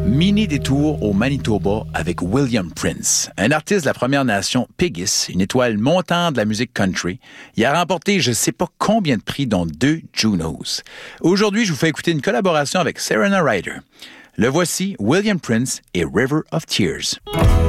Mini détour au Manitoba avec William Prince, un artiste de la Première Nation Peguis, une étoile montante de la musique country. Il a remporté je ne sais pas combien de prix, dont 2 Junos. Aujourd'hui, je vous fais écouter une collaboration avec Serena Ryder. Le voici, William Prince et River of Tears.